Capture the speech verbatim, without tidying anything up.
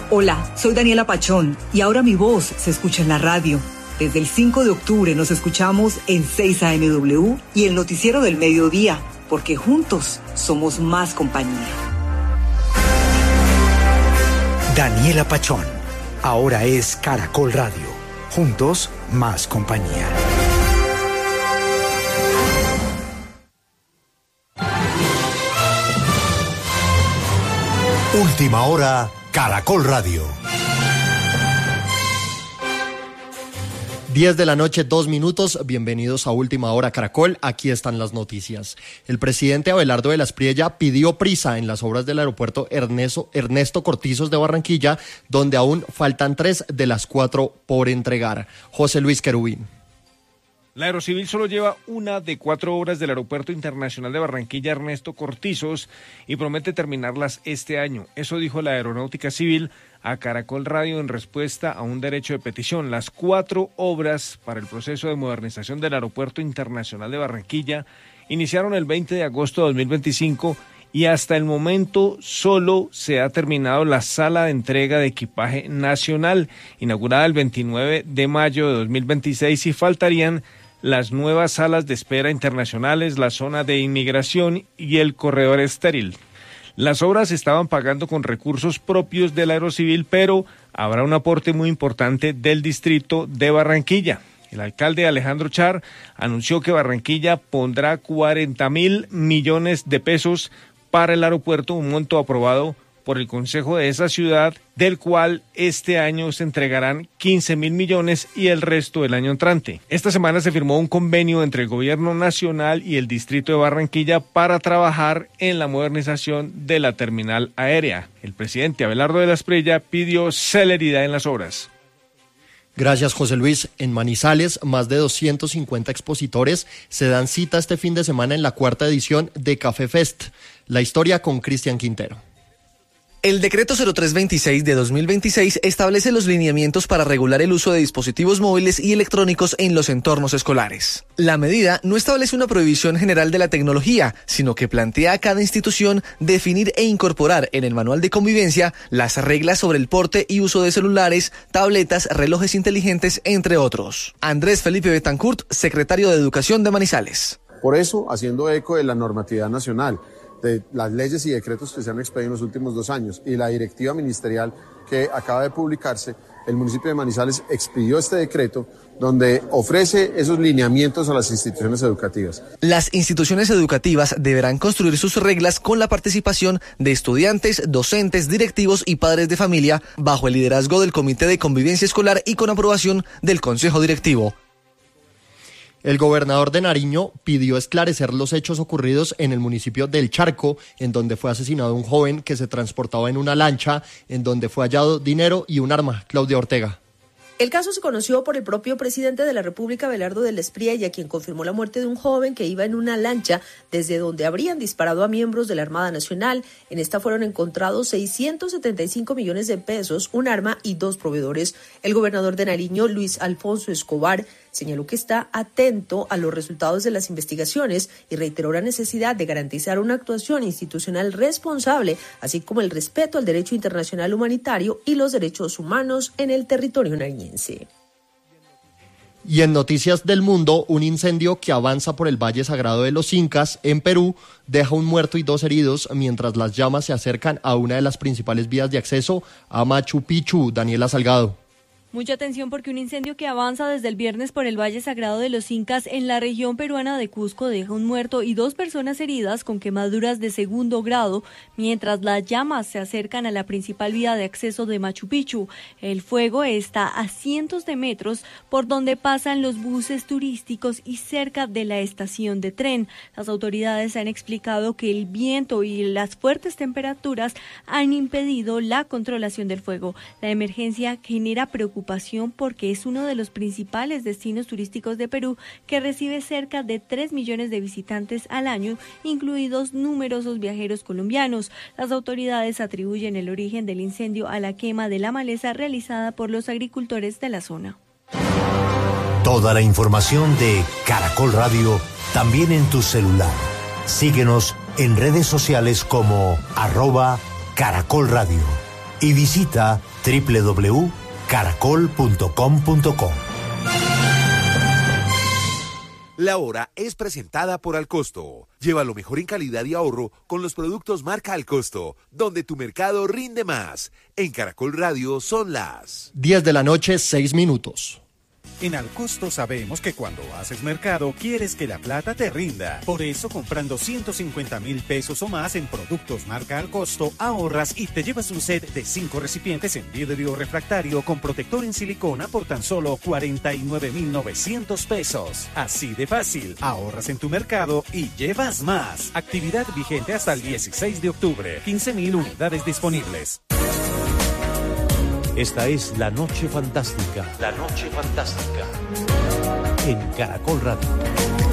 Hola, soy Daniela Pachón y ahora mi voz se escucha en la radio. Desde el cinco de octubre nos escuchamos en seis A M W y el noticiero del mediodía, porque juntos somos más compañía. Daniela Pachón, ahora es Caracol Radio. Juntos, más compañía. Última hora, Caracol Radio. diez de la noche, dos minutos. Bienvenidos a Última Hora Caracol. Aquí están las noticias. El presidente Abelardo de la Espriella pidió prisa en las obras del aeropuerto Ernesto, Ernesto Cortizos de Barranquilla, donde aún faltan tres de las cuatro por entregar. José Luis Querubín. La Aerocivil solo lleva una de cuatro obras del Aeropuerto Internacional de Barranquilla Ernesto Cortizos y promete terminarlas este año. Eso dijo la Aeronáutica Civil a Caracol Radio en respuesta a un derecho de petición. Las cuatro obras para el proceso de modernización del Aeropuerto Internacional de Barranquilla iniciaron el veinte de agosto de dos mil veinticinco y hasta el momento solo se ha terminado la sala de entrega de equipaje nacional, inaugurada el veintinueve de mayo de dos mil veintiséis, y faltarían las nuevas salas de espera internacionales, la zona de inmigración y el corredor estéril. Las obras se estaban pagando con recursos propios de la Aerocivil, pero habrá un aporte muy importante del distrito de Barranquilla. El alcalde Alejandro Char anunció que Barranquilla pondrá cuarenta mil millones de pesos para el aeropuerto, un monto aprobado por el Consejo de esa ciudad, del cual este año se entregarán quince mil millones y el resto el año entrante. Esta semana se firmó un convenio entre el gobierno nacional y el distrito de Barranquilla para trabajar en la modernización de la terminal aérea. El presidente Abelardo de la Espriella pidió celeridad en las obras. Gracias, José Luis. En Manizales, más de doscientos cincuenta expositores se dan cita este fin de semana en la cuarta edición de Café Fest. La historia con Cristian Quintero. El decreto cero tres veintiséis de dos mil veintiséis establece los lineamientos para regular el uso de dispositivos móviles y electrónicos en los entornos escolares. La medida no establece una prohibición general de la tecnología, sino que plantea a cada institución definir e incorporar en el manual de convivencia las reglas sobre el porte y uso de celulares, tabletas, relojes inteligentes, entre otros. Andrés Felipe Betancourt, secretario de Educación de Manizales. Por eso, haciendo eco de la normatividad nacional, de las leyes y decretos que se han expedido en los últimos dos años y la directiva ministerial que acaba de publicarse, el municipio de Manizales expidió este decreto donde ofrece esos lineamientos a las instituciones educativas. Las instituciones educativas deberán construir sus reglas con la participación de estudiantes, docentes, directivos y padres de familia bajo el liderazgo del Comité de Convivencia Escolar y con aprobación del Consejo Directivo. El gobernador de Nariño pidió esclarecer los hechos ocurridos en el municipio del Charco, en donde fue asesinado un joven que se transportaba en una lancha, en donde fue hallado dinero y un arma. Claudia Ortega. El caso se conoció por el propio presidente de la República, Abelardo de la Espriella, quien confirmó la muerte de un joven que iba en una lancha desde donde habrían disparado a miembros de la Armada Nacional. En esta fueron encontrados seiscientos setenta y cinco millones de pesos, un arma y dos proveedores. El gobernador de Nariño, Luis Alfonso Escobar, señaló que está atento a los resultados de las investigaciones y reiteró la necesidad de garantizar una actuación institucional responsable, así como el respeto al derecho internacional humanitario y los derechos humanos en el territorio nariñense. Y en Noticias del Mundo, un incendio que avanza por el Valle Sagrado de los Incas, en Perú, deja un muerto y dos heridos mientras las llamas se acercan a una de las principales vías de acceso a Machu Picchu. Daniela Salgado. Mucha atención porque un incendio que avanza desde el viernes por el Valle Sagrado de los Incas en la región peruana de Cusco deja un muerto y dos personas heridas con quemaduras de segundo grado, mientras las llamas se acercan a la principal vía de acceso de Machu Picchu. El fuego está a cientos de metros por donde pasan los buses turísticos y cerca de la estación de tren. Las autoridades han explicado que el viento y las fuertes temperaturas han impedido la controlación del fuego. La emergencia genera preocupación porque es uno de los principales destinos turísticos de Perú, que recibe cerca de tres millones de visitantes al año, incluidos numerosos viajeros colombianos. Las autoridades atribuyen el origen del incendio a la quema de la maleza realizada por los agricultores de la zona. Toda la información de Caracol Radio también en tu celular. Síguenos en redes sociales como arroba Caracol Radio y visita doble u doble u doble u punto caracol punto com punto co. La hora es presentada por Alcosto. Lleva lo mejor en calidad y ahorro con los productos marca Alcosto, donde tu mercado rinde más. En Caracol Radio son las diez de la noche, seis minutos. En Alcosto sabemos que cuando haces mercado quieres que la plata te rinda. Por eso, comprando ciento cincuenta mil pesos o más en productos marca Alcosto, ahorras y te llevas un set de cinco recipientes en vidrio refractario con protector en silicona por tan solo cuarenta y nueve mil novecientos pesos. Así de fácil, ahorras en tu mercado y llevas más. Actividad vigente hasta el dieciséis de octubre. quince mil unidades disponibles. Esta es La Noche Fantástica. La Noche Fantástica. En Caracol Radio.